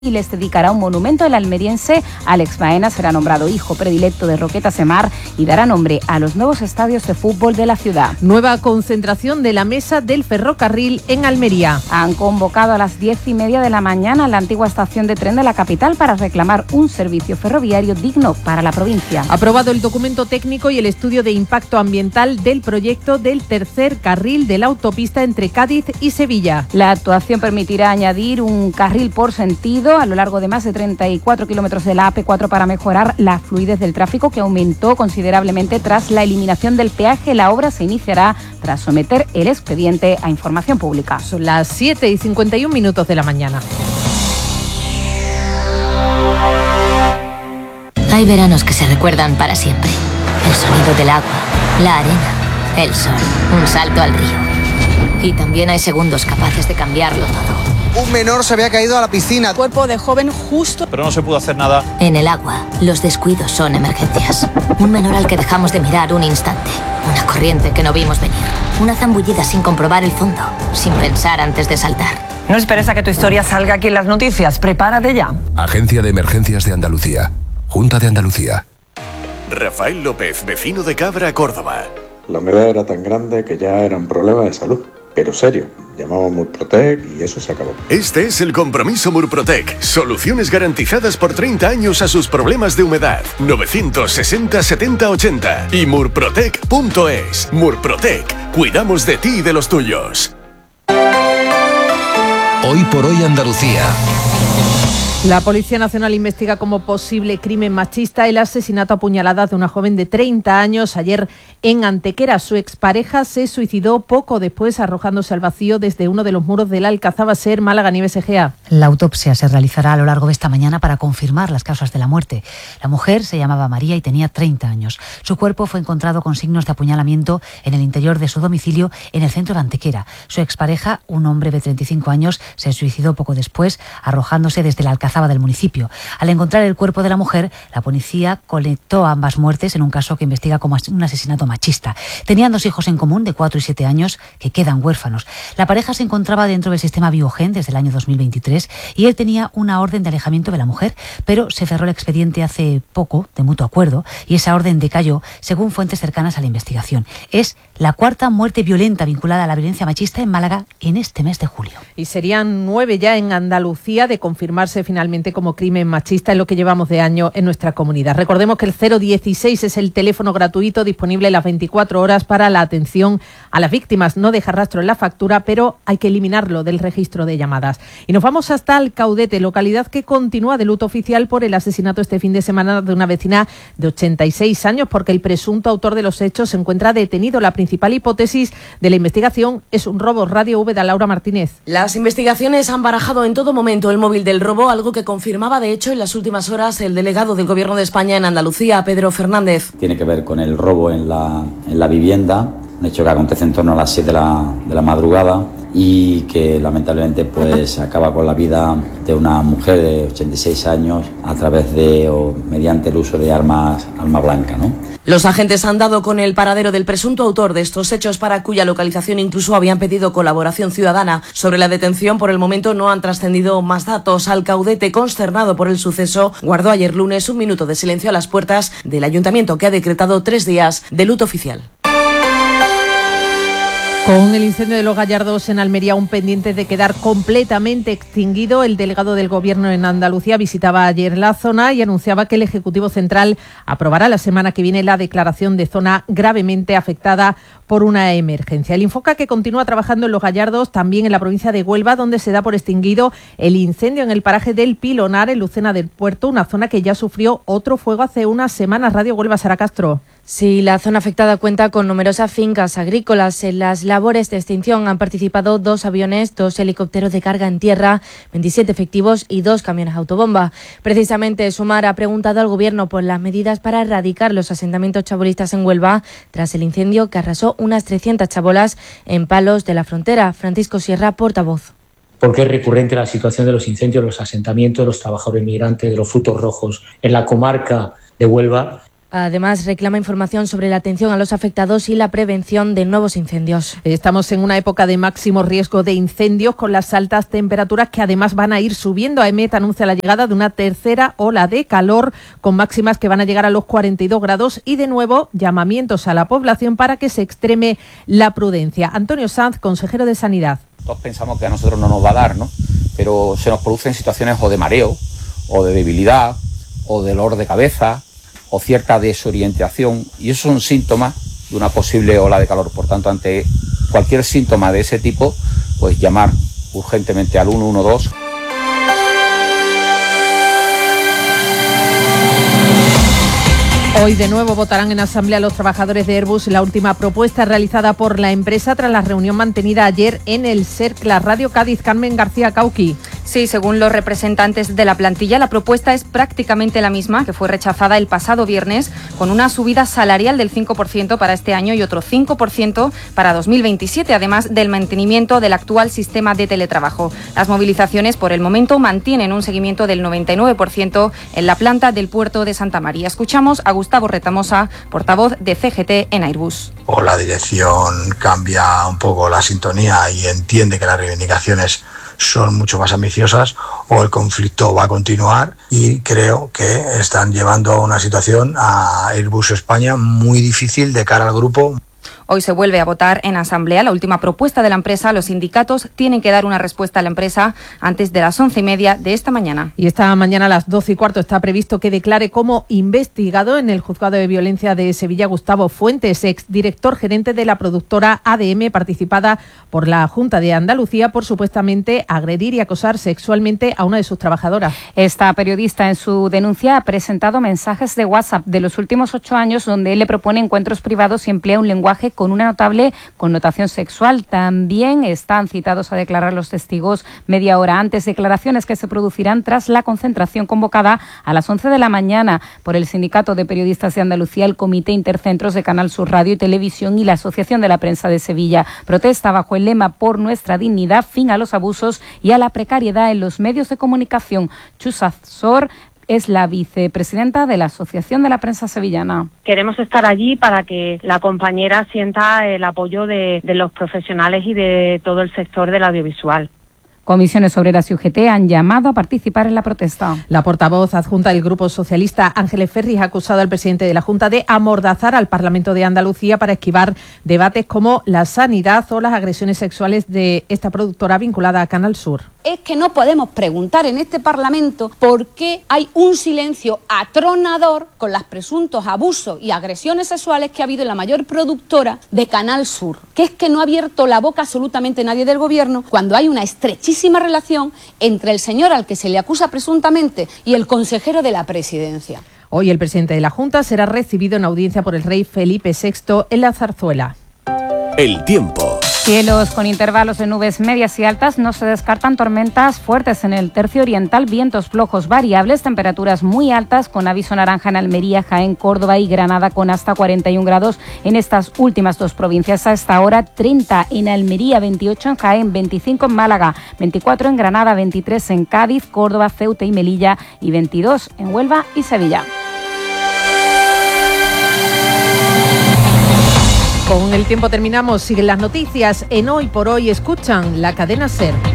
y les dedicará un monumento. El almeriense Alex Baena será nombrado hijo predilecto de Roquetas de Mar y dará nombre a los nuevos estadios de fútbol de la ciudad. Nueva concentración de la mesa del ferrocarril en Almería. Han convocado a las 10:30 de la mañana en la antigua estación de tren de la capital para reclamar un servicio ferroviario digno para la provincia. Aprobado el documento técnico y el estudio de impacto ambiental del proyecto del tercer carril de la autopista entre Cádiz y Sevilla. La actuación permitirá añadir un carril por sentido a lo largo de más de 34 kilómetros de la AP4 para mejorar la fluidez del tráfico, que aumentó considerablemente tras la eliminación del peaje. La obra se iniciará tras someter el expediente a información pública. Son las 7:51 de la mañana. Hay veranos que se recuerdan para siempre. El sonido del agua, la arena, el sol, un salto al río. Y también hay segundos capaces de cambiarlo todo. Un menor se había caído a la piscina. Cuerpo de joven justo. Pero no se pudo hacer nada. En el agua, los descuidos son emergencias. Un menor al que dejamos de mirar un instante. Una corriente que no vimos venir. Una zambullida sin comprobar el fondo. Sin pensar antes de saltar. No esperes a que tu historia salga aquí en las noticias. Prepárate ya. Agencia de Emergencias de Andalucía. Junta de Andalucía. Rafael López, vecino de Cabra, Córdoba. La humedad era tan grande que ya era un problema de salud. Pero serio, llamamos Murprotec y eso se acabó. Este es el compromiso Murprotec. Soluciones garantizadas por 30 años a sus problemas de humedad. 960 70 80 y murprotec.es. Murprotec. Cuidamos de ti y de los tuyos. Hoy por hoy Andalucía. La Policía Nacional investiga como posible crimen machista el asesinato a puñaladas de una joven de 30 años ayer en Antequera. Su expareja se suicidó poco después arrojándose al vacío desde uno de los muros del Alcazaba Ser, Málaga. Nieves Egea. La autopsia se realizará a lo largo de esta mañana para confirmar las causas de la muerte. La mujer se llamaba María y tenía 30 años. Su cuerpo fue encontrado con signos de apuñalamiento en el interior de su domicilio en el centro de Antequera. Su expareja, un hombre de 35 años, se suicidó poco después arrojándose desde el Alcazaba del municipio. Al encontrar el cuerpo de la mujer, la policía conectó ambas muertes en un caso que investiga como un asesinato machista. Tenían 2 hijos en común de 4 y 7 años que quedan huérfanos. La pareja se encontraba dentro del sistema Biogen desde el año 2023 y él tenía una orden de alejamiento de la mujer, pero se cerró el expediente hace poco, de mutuo acuerdo, y esa orden decayó, según fuentes cercanas a la investigación. Es la 4ª muerte violenta vinculada a la violencia machista en Málaga en este mes de julio. Y serían 9 ya en Andalucía de confirmarse finalmente como crimen machista en lo que llevamos de año en nuestra comunidad. Recordemos que el 016 es el teléfono gratuito disponible las 24 horas para la atención a las víctimas. No deja rastro en la factura, pero hay que eliminarlo del registro de llamadas. Y nos vamos hasta Alcaudete, localidad que continúa de luto oficial por el asesinato este fin de semana de una vecina de 86 años, porque el presunto autor de los hechos se encuentra detenido. La principal hipótesis de la investigación es un robo. Radio V de Laura Martínez. Las investigaciones han barajado en todo momento el móvil del robo, algo que confirmaba de hecho en las últimas horas el delegado del Gobierno de España en Andalucía, Pedro Fernández. Tiene que ver con el robo en la vivienda, un hecho que acontece en torno a las 7 de la madrugada y que lamentablemente pues acaba con la vida de una mujer de 86 años a través de o mediante el uso de arma blanca, ¿no? Los agentes han dado con el paradero del presunto autor de estos hechos, para cuya localización incluso habían pedido colaboración ciudadana. Sobre la detención, por el momento no han trascendido más datos. Alcaudete, consternado por el suceso, guardó ayer lunes un minuto de silencio a las puertas del ayuntamiento, que ha decretado 3 días de luto oficial. Con el incendio de Los Gallardos en Almería aún pendiente de quedar completamente extinguido, el delegado del Gobierno en Andalucía visitaba ayer la zona y anunciaba que el Ejecutivo Central aprobará la semana que viene la declaración de zona gravemente afectada por una emergencia. El Infoca, que continúa trabajando en Los Gallardos, también en la provincia de Huelva, donde se da por extinguido el incendio en el paraje del Pilonar, en Lucena del Puerto, una zona que ya sufrió otro fuego hace unas semanas. Radio Huelva, Sara Castro. Sí, la zona afectada cuenta con numerosas fincas agrícolas. En las labores de extinción han participado 2 aviones, 2 helicópteros de carga en tierra, 27 efectivos y 2 camiones autobomba. Precisamente Sumar ha preguntado al Gobierno por las medidas para erradicar los asentamientos chabolistas en Huelva tras el incendio que arrasó unas 300 chabolas en Palos de la Frontera. Francisco Sierra, portavoz. Porque es recurrente la situación de los incendios, los asentamientos, de los trabajadores migrantes, de los frutos rojos en la comarca de Huelva. Además, reclama información sobre la atención a los afectados y la prevención de nuevos incendios. Estamos en una época de máximo riesgo de incendios con las altas temperaturas que además van a ir subiendo. AEMET anuncia la llegada de una tercera ola de calor con máximas que van a llegar a los 42 grados y de nuevo llamamientos a la población para que se extreme la prudencia. Antonio Sanz, consejero de Sanidad. Todos pensamos que a nosotros no nos va a dar, ¿no? Pero se nos producen situaciones o de mareo, o de debilidad, o de dolor de cabeza, o cierta desorientación, y esos son síntomas de una posible ola de calor. Por tanto, ante cualquier síntoma de ese tipo, pues llamar urgentemente al 112. Hoy de nuevo votarán en asamblea los trabajadores de Airbus la última propuesta realizada por la empresa tras la reunión mantenida ayer en el CERCLA. Radio Cádiz, Carmen García Cauqui. Sí, según los representantes de la plantilla, la propuesta es prácticamente la misma que fue rechazada el pasado viernes, con una subida salarial del 5% para este año y otro 5% para 2027, además del mantenimiento del actual sistema de teletrabajo. Las movilizaciones, por el momento, mantienen un seguimiento del 99% en la planta del puerto de Santa María. Escuchamos a Gustavo Retamosa, portavoz de CGT en Airbus. O la dirección cambia un poco la sintonía y entiende que las reivindicaciones son mucho más ambiciosas, o el conflicto va a continuar, y creo que están llevando a una situación a Airbus España muy difícil de cara al grupo. Hoy se vuelve a votar en asamblea la última propuesta de la empresa. Los sindicatos tienen que dar una respuesta a la empresa antes de las 11:30 de esta mañana. Y esta mañana a las 12:15 está previsto que declare como investigado en el Juzgado de Violencia de Sevilla Gustavo Fuentes, exdirector gerente de la productora ADM, participada por la Junta de Andalucía por supuestamente agredir y acosar sexualmente a una de sus trabajadoras. Esta periodista en su denuncia ha presentado mensajes de WhatsApp de los últimos 8 años donde él le propone encuentros privados y emplea un lenguaje con una notable connotación sexual. También están citados a declarar los testigos media hora antes, declaraciones que se producirán tras la concentración convocada a las 11 de la mañana por el Sindicato de Periodistas de Andalucía, el Comité Intercentros de Canal Sur Radio y Televisión y la Asociación de la Prensa de Sevilla. Protesta bajo el lema "Por nuestra dignidad, fin a los abusos y a la precariedad en los medios de comunicación". Chus Azor es la vicepresidenta de la Asociación de la Prensa Sevillana. Queremos estar allí para que la compañera sienta el apoyo de los profesionales y de todo el sector del audiovisual. Comisiones Obreras y UGT han llamado a participar en la protesta. La portavoz adjunta del Grupo Socialista, Ángeles Ferris, ha acusado al presidente de la Junta de amordazar al Parlamento de Andalucía para esquivar debates como la sanidad o las agresiones sexuales de esta productora vinculada a Canal Sur. Es que no podemos preguntar en este Parlamento por qué hay un silencio atronador con los presuntos abusos y agresiones sexuales que ha habido en la mayor productora de Canal Sur. Que es que no ha abierto la boca absolutamente nadie del Gobierno cuando hay una estrechísima relación entre el señor al que se le acusa presuntamente y el consejero de la Presidencia. Hoy el presidente de la Junta será recibido en audiencia por el rey Felipe VI en la Zarzuela. El tiempo. Cielos con intervalos de nubes medias y altas, no se descartan tormentas fuertes en el tercio oriental, vientos flojos variables, temperaturas muy altas con aviso naranja en Almería, Jaén, Córdoba y Granada con hasta 41 grados en estas últimas dos provincias. A esta hora 30 en Almería, 28 en Jaén, 25 en Málaga, 24 en Granada, 23 en Cádiz, Córdoba, Ceuta y Melilla y 22 en Huelva y Sevilla. Con el tiempo terminamos. Siguen las noticias en Hoy por Hoy. Escuchan la cadena SER.